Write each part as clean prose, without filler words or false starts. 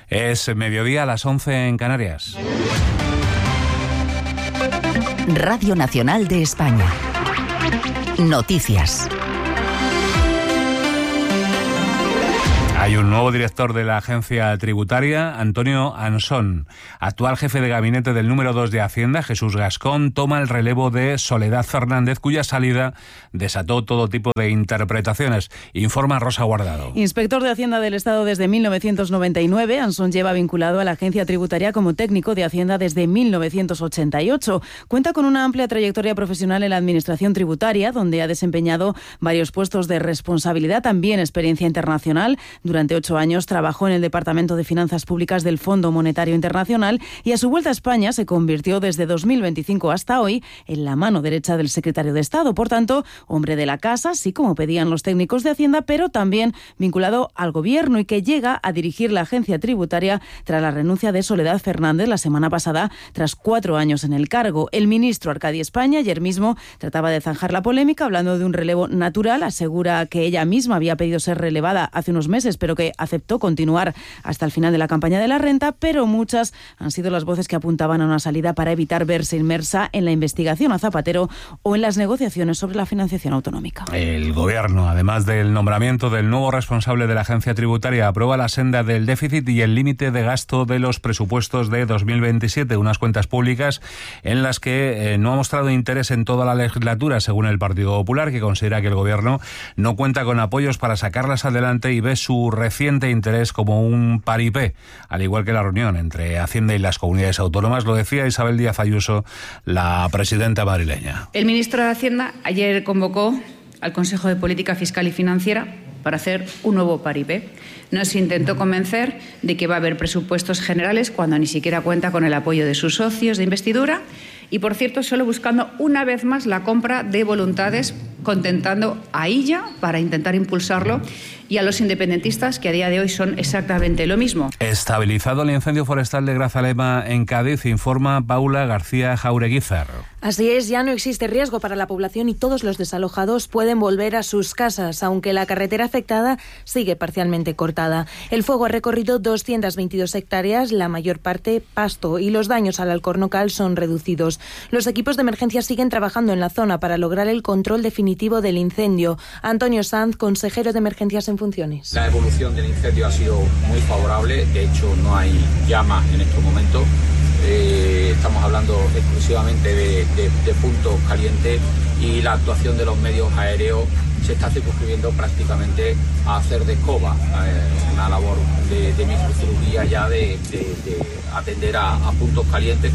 Es mediodía, a las 11 en Canarias. Radio Nacional de España. Noticias. Hay un nuevo director de la agencia tributaria, Antonio Ansón. Actual jefe de gabinete del número 2 de Hacienda, Jesús Gascón, toma el relevo de Soledad Fernández, cuya salida desató todo tipo de interpretaciones. Informa Rosa Guardado. Inspector de Hacienda del Estado desde 1999, Ansón lleva vinculado a la agencia tributaria como técnico de Hacienda desde 1988. Cuenta con una amplia trayectoria profesional en la administración tributaria, donde ha desempeñado varios puestos de responsabilidad, también experiencia internacional. Durante 8 años trabajó en el Departamento de Finanzas Públicas del Fondo Monetario Internacional y a su vuelta a España se convirtió desde 2025 hasta hoy en la mano derecha del secretario de Estado. Por tanto, hombre de la casa, sí como pedían los técnicos de Hacienda, pero también vinculado al Gobierno y que llega a dirigir la agencia tributaria tras la renuncia de Soledad Fernández la semana pasada, tras 4 años en el cargo. El ministro Arcadi España ayer mismo trataba de zanjar la polémica hablando de un relevo natural. Asegura que ella misma había pedido ser relevada hace unos meses, pero que aceptó continuar hasta el final de la campaña de la renta, pero muchas han sido las voces que apuntaban a una salida para evitar verse inmersa en la investigación a Zapatero o en las negociaciones sobre la financiación autonómica. El Gobierno, además del nombramiento del nuevo responsable de la agencia tributaria, aprueba la senda del déficit y el límite de gasto de los presupuestos de 2027, unas cuentas públicas en las que no ha mostrado interés en toda la legislatura, según el Partido Popular, que considera que el Gobierno no cuenta con apoyos para sacarlas adelante y ve su reciente interés como un paripé, al igual que la reunión entre Hacienda y las comunidades autónomas. Lo decía Isabel Díaz Ayuso, la presidenta madrileña. El ministro de Hacienda ayer convocó al Consejo de Política Fiscal y Financiera para hacer un nuevo paripé. Nos intentó convencer de que va a haber presupuestos generales cuando ni siquiera cuenta con el apoyo de sus socios de investidura y, por cierto, solo buscando una vez más la compra de voluntades, contentando a ella para intentar impulsarlo y a los independentistas, que a día de hoy son exactamente lo mismo. Estabilizado el incendio forestal de Grazalema en Cádiz, informa Paula García Jaureguizar. Así es, ya no existe riesgo para la población y todos los desalojados pueden volver a sus casas, aunque la carretera afectada sigue parcialmente cortada. El fuego ha recorrido 222 hectáreas, la mayor parte pasto, y los daños al alcornocal son reducidos. Los equipos de emergencia siguen trabajando en la zona para lograr el control definitivo del incendio. Antonio Sanz, consejero de Emergencias en funciones. La evolución del incendio ha sido muy favorable, de hecho no hay llama en estos momentos. Estamos hablando exclusivamente de puntos calientes y la actuación de los medios aéreos se está circunscribiendo prácticamente a hacer de escoba, una labor de microcirugía ya de atender a puntos calientes.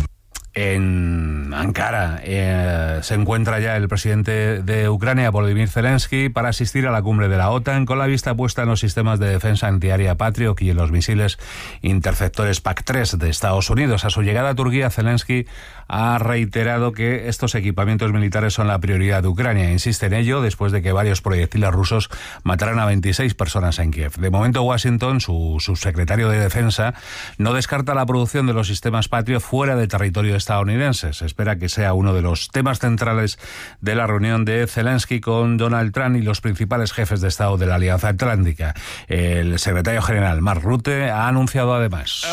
En Ankara se encuentra ya el presidente de Ucrania, Volodymyr Zelensky, para asistir a la cumbre de la OTAN, con la vista puesta en los sistemas de defensa antiaérea Patriot y en los misiles interceptores PAC-3 de Estados Unidos. A su llegada a Turquía, Zelensky ha reiterado que estos equipamientos militares son la prioridad de Ucrania. Insiste en ello después de que varios proyectiles rusos mataran a 26 personas en Kiev. De momento, Washington, su subsecretario de Defensa, no descarta la producción de los sistemas Patriot fuera de territorio estadounidense. Se espera que sea uno de los temas centrales de la reunión de Zelensky con Donald Trump y los principales jefes de Estado de la Alianza Atlántica. El secretario general, Mark Rutte, ha anunciado además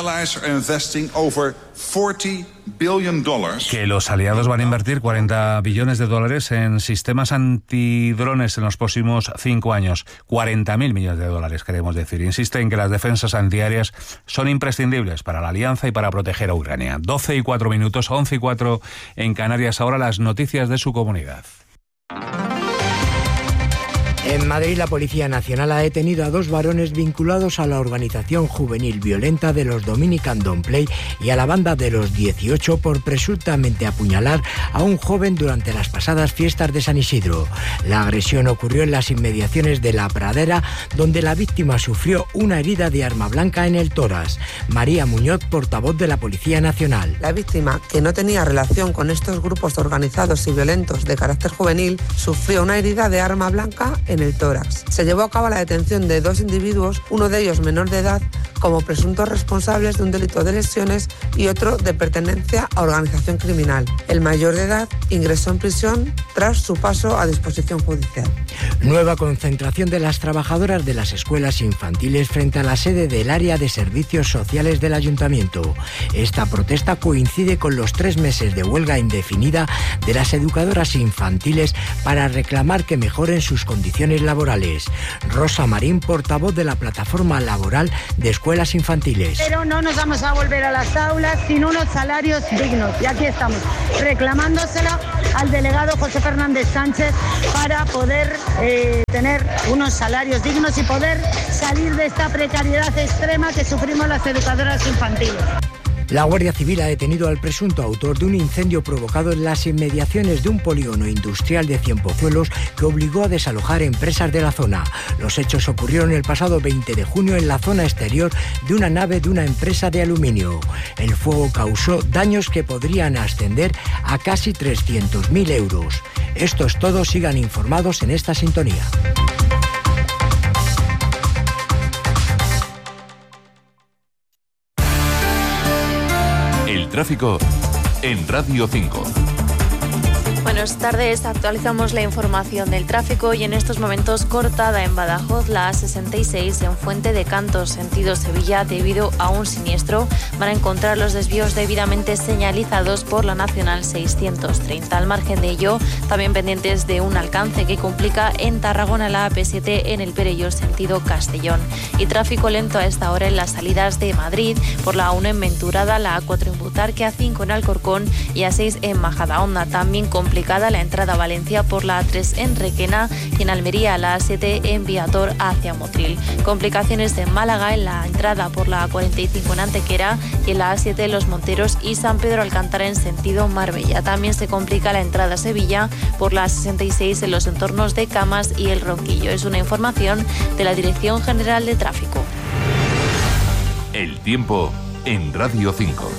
que los aliados van a invertir $40 billones en sistemas antidrones en los próximos 5 años. 40.000 millones de dólares, queremos decir. Insiste en que las defensas antiaéreas son imprescindibles para la alianza y para proteger a Ucrania. 12:04 minutos, 11:04 en Canarias. Ahora las noticias de su comunidad. En Madrid, la Policía Nacional ha detenido a 2 varones vinculados a la organización juvenil violenta de los Dominican Don't Play y a la banda de los 18 por presuntamente apuñalar a un joven durante las pasadas fiestas de San Isidro. La agresión ocurrió en las inmediaciones de La Pradera, donde la víctima sufrió una herida de arma blanca en el tórax. María Muñoz, portavoz de la Policía Nacional. La víctima, que no tenía relación con estos grupos organizados y violentos de carácter juvenil, sufrió una herida de arma blanca en el tórax. Se llevó a cabo la detención de 2 individuos, uno de ellos menor de edad, como presuntos responsables de un delito de lesiones y otro de pertenencia a organización criminal. El mayor de edad ingresó en prisión tras su paso a disposición judicial. Nueva concentración de las trabajadoras de las escuelas infantiles frente a la sede del área de servicios sociales del Ayuntamiento. Esta protesta coincide con los 3 meses de huelga indefinida de las educadoras infantiles para reclamar que mejoren sus condiciones laborales. Rosa Marín, portavoz de la Plataforma Laboral de Escuelas Infantiles. Pero no nos vamos a volver a las aulas sin unos salarios dignos. Y aquí estamos, reclamándosela al delegado José Fernández Sánchez para poder tener unos salarios dignos y poder salir de esta precariedad extrema que sufrimos las educadoras infantiles. La Guardia Civil ha detenido al presunto autor de un incendio provocado en las inmediaciones de un polígono industrial de Cienpozuelos que obligó a desalojar empresas de la zona. Los hechos ocurrieron el pasado 20 de junio en la zona exterior de una nave de una empresa de aluminio. El fuego causó daños que podrían ascender a casi 300.000 euros. Esto es todo, sigan informados en esta sintonía. Tráfico en Radio 5. Buenas tardes, actualizamos la información del tráfico y en estos momentos cortada en Badajoz la A66 en Fuente de Cantos, sentido Sevilla, debido a un siniestro. Van a encontrar los desvíos debidamente señalizados por la Nacional 630. Al margen de ello, también pendientes de un alcance que complica en Tarragona la AP7 en el Perelló, sentido Castellón. Y tráfico lento a esta hora en las salidas de Madrid, por la A1 en Venturada, la A4 en Butarque, A5 en Alcorcón y A6 en Majadahonda. También complicada la entrada a Valencia por la A3 en Requena y en Almería la A7 en Viator hacia Motril. Complicaciones en Málaga en la entrada por la A45 en Antequera y en la A7 en Los Monteros y San Pedro Alcántara en sentido Marbella. También se complica la entrada a Sevilla por la A66 en los entornos de Camas y El Ronquillo. Es una información de la Dirección General de Tráfico. El tiempo en Radio 5.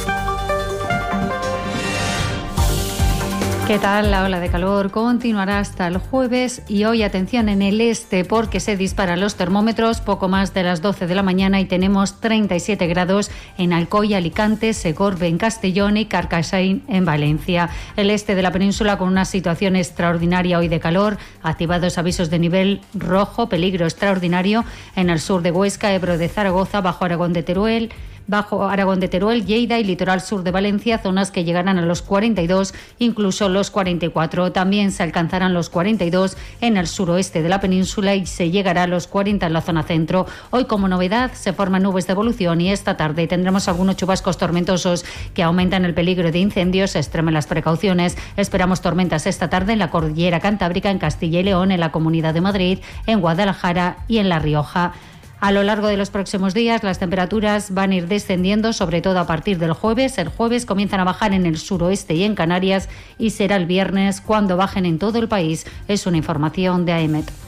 ¿Qué tal? La ola de calor continuará hasta el jueves y hoy atención en el este porque se disparan los termómetros poco más de las 12 de la mañana y tenemos 37 grados en Alcoy, Alicante, Segorbe en Castellón y Carcaixent en Valencia. El este de la península con una situación extraordinaria hoy de calor, activados avisos de nivel rojo, peligro extraordinario en el sur de Huesca, Ebro de Zaragoza, Bajo Aragón de Teruel, Lleida y litoral sur de Valencia, zonas que llegarán a los 42, incluso los 44. También se alcanzarán los 42 en el suroeste de la península y se llegará a los 40 en la zona centro. Hoy, como novedad, se forman nubes de evolución y esta tarde tendremos algunos chubascos tormentosos que aumentan el peligro de incendios. Extremen las precauciones. Esperamos tormentas esta tarde en la cordillera Cantábrica, en Castilla y León, en la Comunidad de Madrid, en Guadalajara y en La Rioja. A lo largo de los próximos días las temperaturas van a ir descendiendo, sobre todo a partir del jueves. El jueves comienzan a bajar en el suroeste y en Canarias y será el viernes cuando bajen en todo el país. Es una información de AEMET.